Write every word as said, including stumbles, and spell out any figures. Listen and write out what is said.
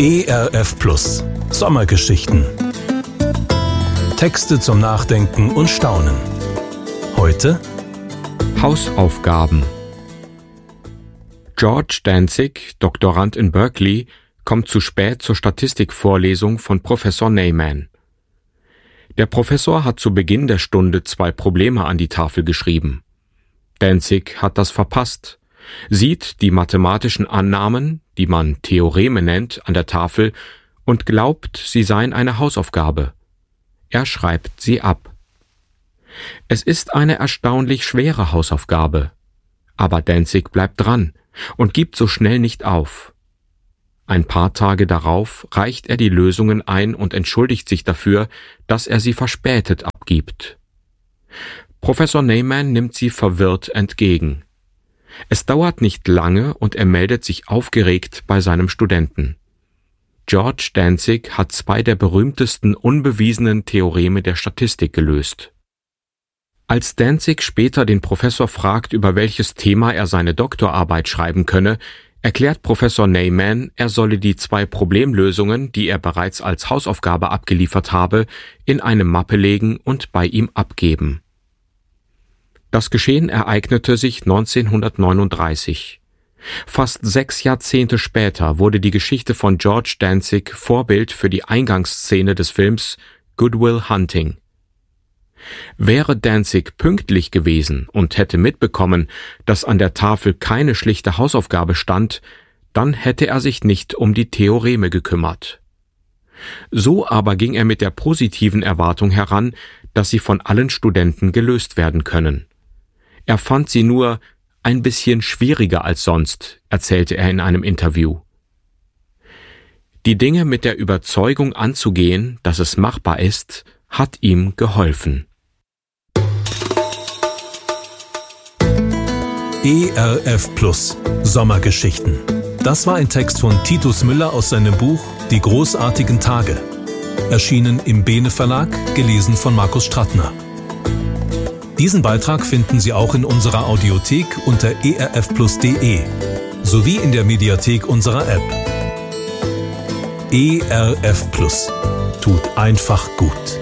E R F Plus Sommergeschichten. Texte zum Nachdenken und Staunen. Heute Hausaufgaben. George Danzig, Doktorand in Berkeley, kommt zu spät zur Statistikvorlesung von Professor Neyman. Der Professor hat zu Beginn der Stunde zwei Probleme an die Tafel geschrieben. Danzig hat das verpasst, sieht die mathematischen Annahmen, die man Theoreme nennt, an der Tafel und glaubt, sie seien eine Hausaufgabe. Er schreibt sie ab. Es ist eine erstaunlich schwere Hausaufgabe, aber Danzig bleibt dran und gibt so schnell nicht auf. Ein paar Tage darauf reicht er die Lösungen ein und entschuldigt sich dafür, dass er sie verspätet abgibt. Professor Neyman nimmt sie verwirrt entgegen. Es dauert nicht lange und er meldet sich aufgeregt bei seinem Studenten. George Danzig hat zwei der berühmtesten unbewiesenen Theoreme der Statistik gelöst. Als Danzig später den Professor fragt, über welches Thema er seine Doktorarbeit schreiben könne, erklärt Professor Neyman, er solle die zwei Problemlösungen, die er bereits als Hausaufgabe abgeliefert habe, in eine Mappe legen und bei ihm abgeben. Das Geschehen ereignete sich neunzehnhundertneununddreißig. Fast sechs Jahrzehnte später wurde die Geschichte von George Danzig Vorbild für die Eingangsszene des Films Good Will Hunting. Wäre Danzig pünktlich gewesen und hätte mitbekommen, dass an der Tafel keine schlichte Hausaufgabe stand, dann hätte er sich nicht um die Theoreme gekümmert. So aber ging er mit der positiven Erwartung heran, dass sie von allen Studenten gelöst werden können. Er fand sie nur ein bisschen schwieriger als sonst, erzählte er in einem Interview. Die Dinge mit der Überzeugung anzugehen, dass es machbar ist, hat ihm geholfen. E R F Plus Sommergeschichten. Das war ein Text von Titus Müller aus seinem Buch Die großartigen Tage. Erschienen im Bene Verlag, gelesen von Markus Strattner. Diesen Beitrag finden Sie auch in unserer Audiothek unter e r f plus punkt de sowie in der Mediathek unserer App. E R F Plus tut einfach gut.